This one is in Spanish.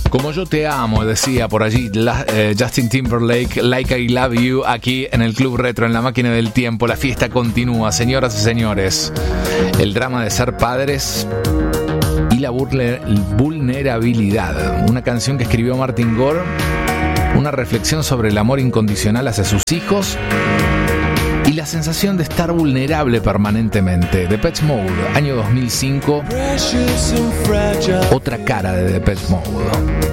Como yo te amo, decía por allí Justin Timberlake, Like I Love You, aquí en el Club Retro, en la máquina del tiempo. La fiesta continúa, señoras y señores. El drama de ser padres y la vulnerabilidad. Una canción que escribió Martin Gore, una reflexión sobre el amor incondicional hacia sus hijos y la sensación de estar vulnerable permanentemente. Depeche Mode, año 2005. Otra cara de Depeche Mode.